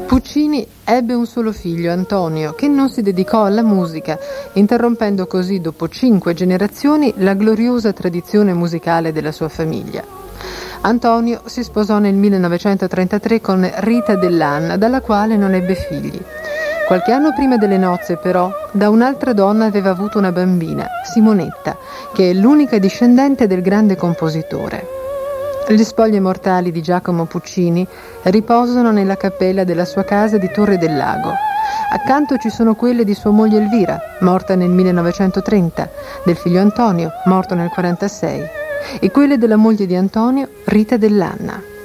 Puccini ebbe un solo figlio, Antonio, che non si dedicò alla musica, interrompendo così dopo 5 generazioni la gloriosa tradizione musicale della sua famiglia. Antonio si sposò nel 1933 con Rita Dell'Anna, dalla quale non ebbe figli. Qualche anno prima delle nozze, però, da un'altra donna aveva avuto una bambina, Simonetta, che è l'unica discendente del grande compositore. Le spoglie mortali di Giacomo Puccini riposano nella cappella della sua casa di Torre del Lago. Accanto ci sono quelle di sua moglie Elvira, morta nel 1930, del figlio Antonio, morto nel 1946, e quelle della moglie di Antonio, Rita Dell'Anna.